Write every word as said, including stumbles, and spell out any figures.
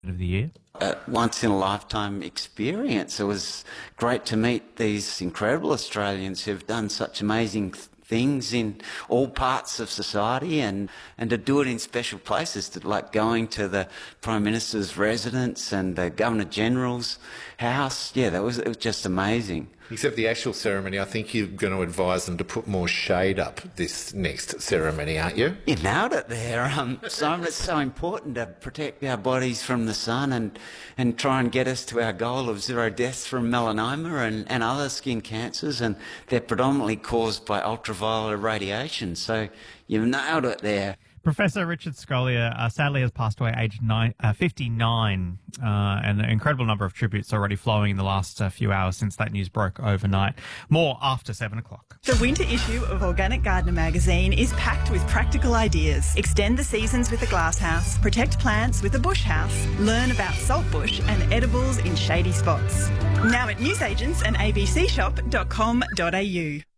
of the year? A once-in-a-lifetime experience. It was great to meet these incredible Australians who've done such amazing th- things in all parts of society, and, and to do it in special places, to, like going to the Prime Minister's residence and the Governor-General's house. Yeah, that was, it was just amazing. Except the actual ceremony, I think you're going to advise them to put more shade up this next ceremony, aren't you? You nailed it there, um, Simon. It's so important to protect our bodies from the sun and, and try and get us to our goal of zero deaths from melanoma and, and other skin cancers, and they're predominantly caused by ultraviolet radiation. So you've nailed it there. Professor Richard Scolyer uh, sadly has passed away aged nine, uh, fifty-nine, uh, and an incredible number of tributes already flowing in the last uh, few hours since that news broke overnight. More after seven o'clock. The winter issue of Organic Gardener magazine is packed with practical ideas. Extend the seasons with a glasshouse, protect plants with a bush house, learn about saltbush and edibles in shady spots. Now at newsagents and a b c shop dot com dot a u.